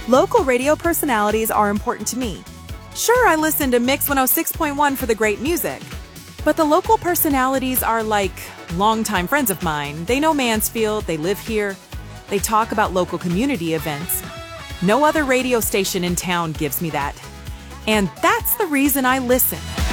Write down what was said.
Local radio personalities are important to me. Sure, I listen to Mix 106.1 for the great music, but the local personalities are like longtime friends of mine. They know Mansfield, they live here, they talk about local community events. No other radio station in town gives me that. And that's the reason I listen.